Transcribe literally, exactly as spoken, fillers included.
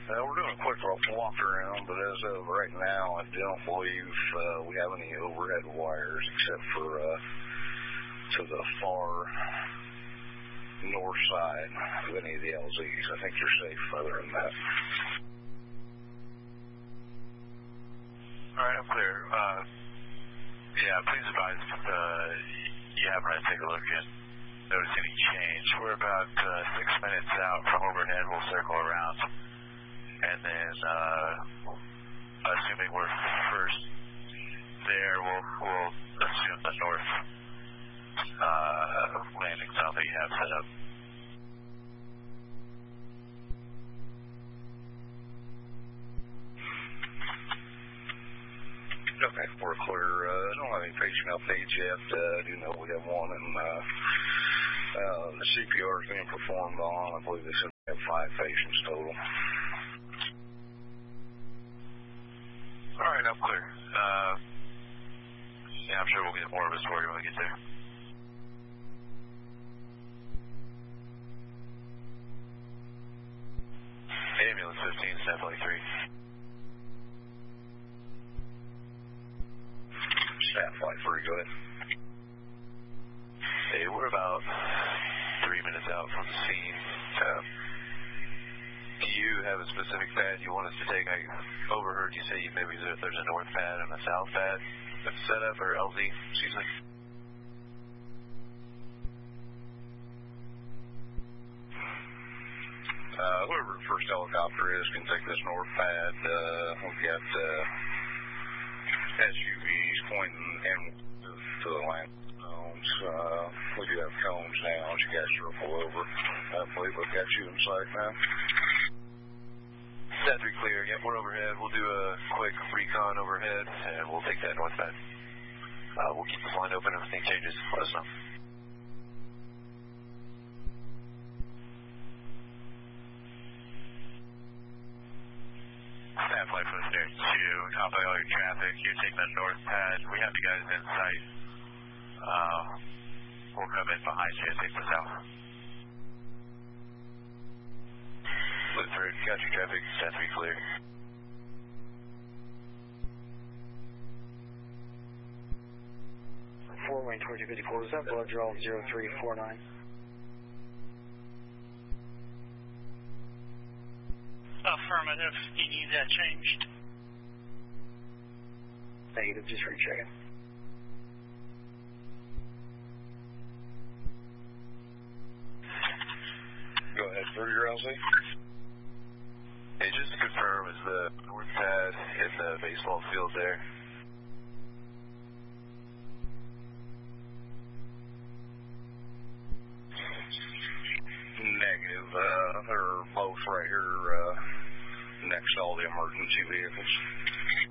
Uh, we're doing a quick walk around, but as of right now, I don't believe uh, we have any overhead wires except for uh, to the far north side of any of the L Zs. I think you're safe other than that. All right, I'm clear. Uh, yeah, please advise if uh, you happen to take a look and notice any change. We're about uh, six minutes out from overhead. We'll circle around. And then, uh, assuming we're first there, we'll, we'll assume the north uh, landing zone that you have set up. Okay, we're clear. Uh, I don't have any patient updates yet. Uh, I do know we have one, and uh, uh, the C P R is being performed on. I believe they said we have five patients total. All right, I'm clear. Uh, yeah, I'm sure we'll get more of a story when we get there. Ambulance fifteen, stand by three. Staff flight three, go ahead. Hey, we're about three minutes out from the scene. Uh, do you have a specific pad you want us to take? I overheard you say you maybe there's a north pad and a south pad that's set up, or L Z, excuse me. Uh, whoever the first helicopter is can take this north pad. Uh, we've got uh, S U Vs pointing in to the land zones. Uh, we do have cones now as you guys circle over. I believe we've got you in sight now. That's three clear. Yep, we're overhead. We'll do a quick recon overhead, and we'll take that north pad. Uh, we'll keep this line open. If anything changes, let us know. Staff flight from the stairs two. Copy all your traffic. You're taking that north pad. We have you guys in sight. Uh, we'll come in behind you and take the south. Luther, got your traffic. Stand three clear. four, Wayne twenty-two fifty-four, was that blood draw zero three four nine? Affirmative. You need that changed. Negative, just rechecking. Go ahead, through your L Z. Hey, just to confirm, is the north pad in the baseball field there? Negative. Uh, they're both right here uh, next to all the emergency vehicles.